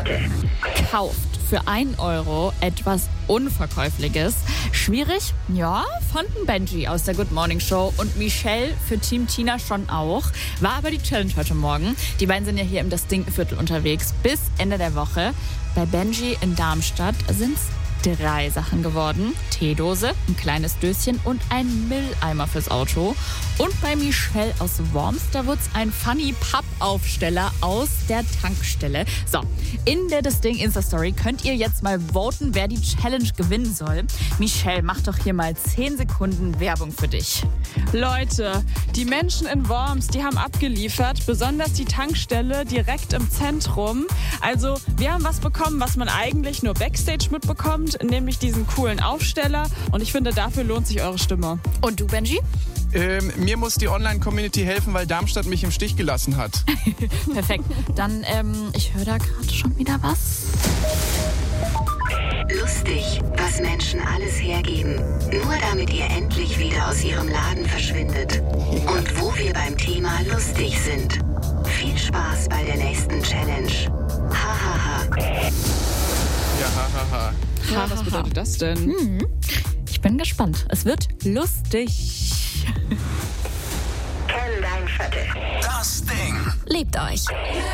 Viertel. Kauft für 1 Euro etwas Unverkäufliches. Schwierig? Ja, fanden Benji aus der Good Morning Show und Michelle für Team Tina schon auch. War aber die Challenge heute Morgen. Die beiden sind ja hier im Das Ding-Viertel unterwegs bis Ende der Woche. Bei Benji in Darmstadt sind's 3 Sachen geworden. Teedose, ein kleines Döschen und ein Mülleimer fürs Auto. Und bei Michelle aus Worms, da wird's ein Funny-Pappaufsteller aus der Tankstelle. So, in der Das Ding Insta-Story könnt ihr jetzt mal voten, wer die Challenge gewinnen soll. Michelle, mach doch hier mal 10 Sekunden Werbung für dich. Leute, die Menschen in Worms, die haben abgeliefert, besonders die Tankstelle direkt im Zentrum. Also wir haben was bekommen, was man eigentlich nur Backstage mitbekommt, nämlich diesen coolen Aufsteller. Und ich finde, dafür lohnt sich eure Stimme. Und du, Benji? Mir muss die Online-Community helfen, weil Darmstadt mich im Stich gelassen hat. Perfekt. Dann, ich höre da gerade schon wieder was. Lustig, was Menschen alles hergeben, nur damit ihr endlich wieder aus ihrem Laden verschwindet. Und wo wir beim Thema lustig sind. Viel Spaß bei der nächsten Challenge. Hahaha. Ja, hahaha. Ja, was bedeutet das denn? Ich bin gespannt. Es wird lustig. Kenn dein Viertel. Das Ding. Lebt euch.